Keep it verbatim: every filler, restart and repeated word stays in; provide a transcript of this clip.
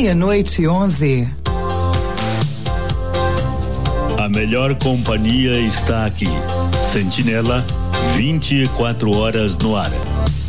Meia-noite e onze. A melhor companhia está aqui. Sentinela, vinte e quatro horas no ar.